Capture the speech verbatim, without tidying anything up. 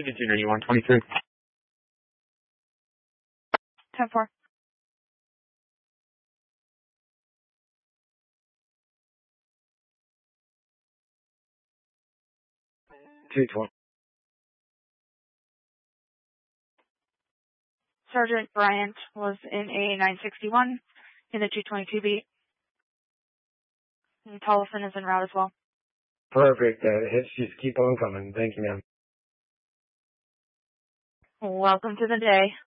fifty-two ninety-one twenty-three. ten four. two twenty. Sergeant Bryant was in a nine sixty-one in the two twenty-two beat. And Tollefson is en route as well. Perfect. Uh, hits just keep on coming. Thank you, ma'am. Welcome to the day.